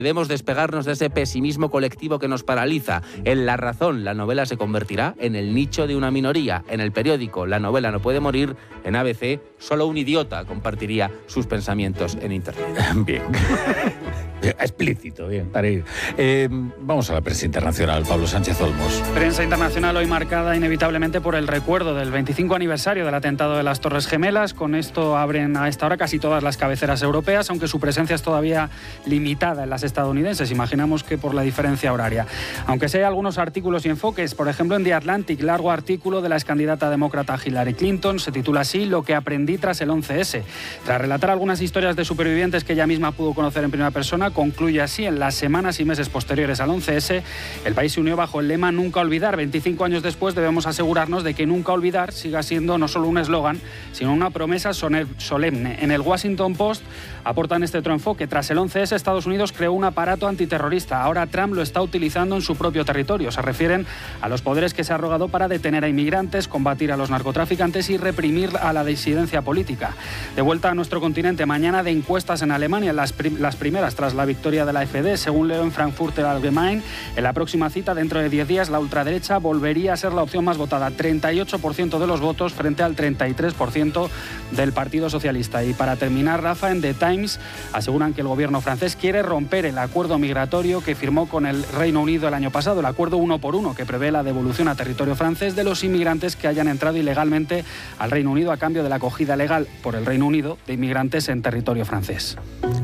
Debemos despegarnos de ese pesimismo colectivo que nos paraliza. En La Razón, la novela se convertirá en el nicho de una minoría. En el periódico, la novela no puede morir. En ABC, solo un idiota compartiría sus pensamientos en Internet. Bien. Explícito, bien, para ir. Vamos a la prensa internacional, Pablo Sánchez Olmos. Prensa internacional hoy marcada inevitablemente por el recuerdo del 25 aniversario del atentado de las Torres Gemelas. Con esto abren a esta hora casi todas las cabeceras europeas, aunque su presencia es todavía limitada en las estadounidenses. Imaginamos que por la diferencia horaria. Aunque sí hay algunos artículos y enfoques, por ejemplo en The Atlantic, largo artículo de la excandidata demócrata Hillary Clinton, se titula así: Lo que aprendí tras el 11S. Tras relatar algunas historias de supervivientes que ella misma pudo conocer en primera persona, concluye así: en las semanas y meses posteriores al 11S, el país se unió bajo el lema Nunca olvidar. 25 años después debemos asegurarnos de que nunca olvidar siga siendo no solo un eslogan, sino una promesa solemne. En el Washington Post aportan este otro enfoque. Tras el 11S, Estados Unidos creó un aparato antiterrorista. Ahora Trump lo está utilizando en su propio territorio. Se refieren a los poderes que se ha arrogado para detener a inmigrantes, combatir a los narcotraficantes y reprimir a la disidencia política. De vuelta a nuestro continente, mañana de encuestas en Alemania, las primeras tras la victoria de la AfD. Según leo en Frankfurter Allgemein, en la próxima cita, dentro de 10 días, la ultraderecha volvería a ser la opción más votada. 38% de los votos frente al 33% del Partido Socialista. Y para terminar, Rafa, en The Times aseguran que el gobierno francés quiere romper el acuerdo migratorio que firmó con el Reino Unido el año pasado, el acuerdo 1 por 1, que prevé la devolución a territorio francés de los inmigrantes que hayan entrado ilegalmente al Reino Unido a cambio de la acogida legal por el Reino Unido de inmigrantes en territorio francés.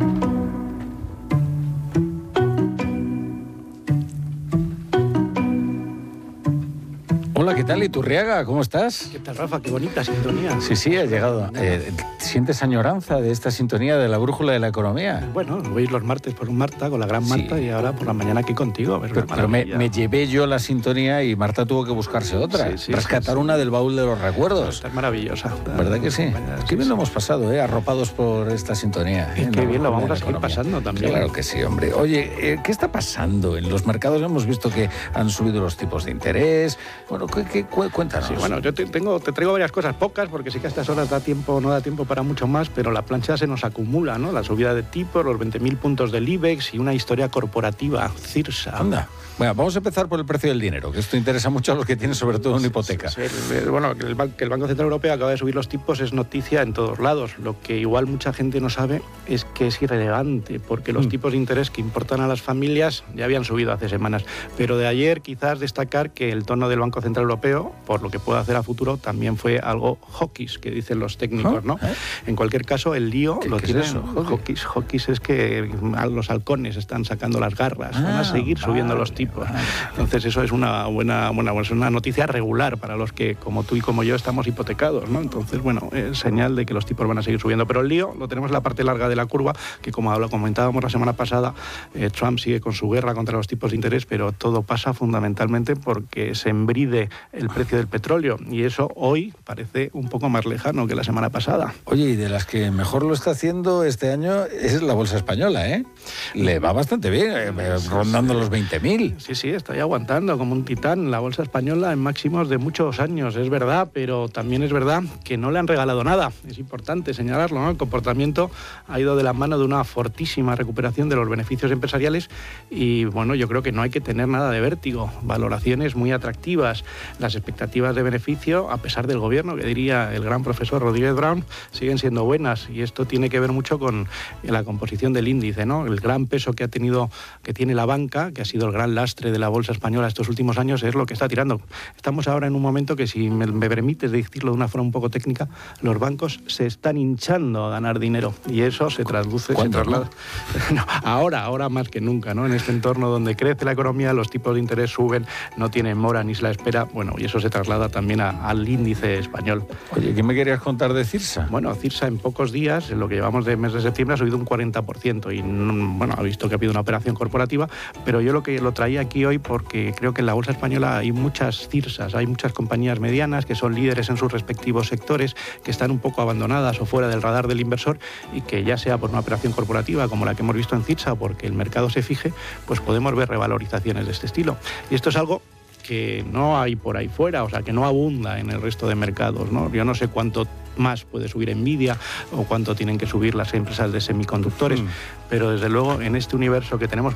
Hola, ¿qué tal, Iturriaga? ¿Cómo estás? ¿Qué tal, Rafa? Qué bonita sintonía. Sí, ha llegado. ¿Sientes añoranza de esta sintonía de la brújula de la economía? Bueno, voy a ir los martes por un Marta, con la gran Marta, y ahora por la mañana aquí contigo. Pero me llevé yo la sintonía y Marta tuvo que buscarse otra. Rescatar una del baúl de los recuerdos. Está maravillosa. ¿Verdad que sí? Qué bien lo hemos pasado, arropados por esta sintonía. Qué bien lo vamos a seguir pasando también. Claro que sí, hombre. Oye, ¿qué está pasando en los mercados? Hemos visto que han subido los tipos de interés. Bueno, cuéntanos. Sí, bueno, yo te traigo varias cosas, pocas, porque sí que a estas horas no da tiempo para mucho más, pero la plancha se nos acumula, ¿no? La subida de tipos, los 20.000 puntos del IBEX y una historia corporativa, Cirsa. Anda. Bueno, vamos a empezar por el precio del dinero, que esto interesa mucho a los que tienen sobre todo una hipoteca. Bueno, que el Banco Central Europeo acaba de subir los tipos es noticia en todos lados. Lo que igual mucha gente no sabe es que es irrelevante, porque los tipos de interés que importan a las familias ya habían subido hace semanas. Pero de ayer quizás destacar que el tono del Banco Central Europeo, por lo que puede hacer a futuro, también fue algo hawkish, que dicen los técnicos, ¿no? En cualquier caso, el lío lo tiene eso. Hawkish es que los halcones están sacando las garras, van a seguir subiendo los tipos. Entonces eso es una noticia regular para los que, como tú y como yo, estamos hipotecados, ¿no? Entonces, bueno, es señal de que los tipos van a seguir subiendo. Pero el lío lo tenemos en la parte larga de la curva, que como lo comentábamos la semana pasada, Trump sigue con su guerra contra los tipos de interés, pero todo pasa fundamentalmente porque se embride el precio del petróleo, y eso hoy parece un poco más lejano que la semana pasada. Oye, y de las que mejor lo está haciendo este año es la bolsa española, ¿eh? Le va bastante bien, rondando los 20.000. Sí, está ahí aguantando como un titán la bolsa española en máximos de muchos años, es verdad, pero también es verdad que no le han regalado nada. Es importante señalarlo, ¿no? El comportamiento ha ido de la mano de una fortísima recuperación de los beneficios empresariales y, bueno, yo creo que no hay que tener nada de vértigo. Valoraciones muy atractivas. Las expectativas de beneficio, a pesar del gobierno, que diría el gran profesor Rodríguez Brown, siguen siendo buenas, y esto tiene que ver mucho con la composición del índice, ¿no? El gran peso que tiene la banca, que ha sido el gran lastre de la bolsa española estos últimos años, es lo que está tirando. Estamos ahora en un momento que, si me permites decirlo de una forma un poco técnica, los bancos se están hinchando a ganar dinero, y eso se traslada. No, ahora más que nunca, ¿no? En este entorno donde crece la economía, los tipos de interés suben, no tienen mora ni se la espera, bueno, y eso se traslada también al índice español. Oye, ¿qué me querías contar de Cirsa? Bueno, Cirsa en pocos días, en lo que llevamos de mes de septiembre, ha subido un 40%, y bueno, ha visto que ha habido una operación corporativa, pero yo lo traía aquí hoy porque creo que en la bolsa española hay muchas Cirsas, hay muchas compañías medianas que son líderes en sus respectivos sectores, que están un poco abandonadas o fuera del radar del inversor, y que, ya sea por una operación corporativa como la que hemos visto en Cirsa o porque el mercado se fije, pues podemos ver revalorizaciones de este estilo. Y esto es algo que no hay por ahí fuera, o sea, que no abunda en el resto de mercados, ¿no? Yo no sé cuánto más puede subir Nvidia o cuánto tienen que subir las empresas de semiconductores. Pero desde luego en este universo que tenemos